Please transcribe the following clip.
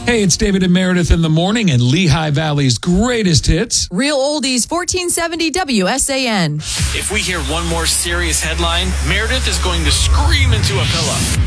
Hey, it's David and Meredith in the morning and Lehigh Valley's greatest hits. Real Oldies 1470 WSAN. If we hear one more serious headline, Meredith is going to scream into a pillow.